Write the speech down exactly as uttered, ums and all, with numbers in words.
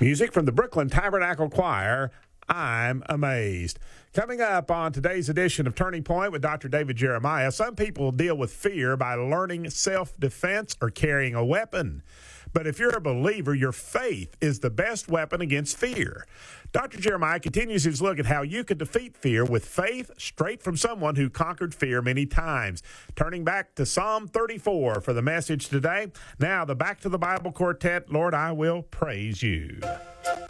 Music from the Brooklyn Tabernacle Choir, I'm Amazed. Coming up on today's edition of Turning Point with Doctor David Jeremiah, some people deal with fear by learning self-defense or carrying a weapon. But if you're a believer, your faith is the best weapon against fear. Doctor Jeremiah continues his look at how you can defeat fear with faith straight from someone who conquered fear many times. Turning back to Psalm thirty-four for the message today. Now, the Back to the Bible Quartet, Lord, I will praise you.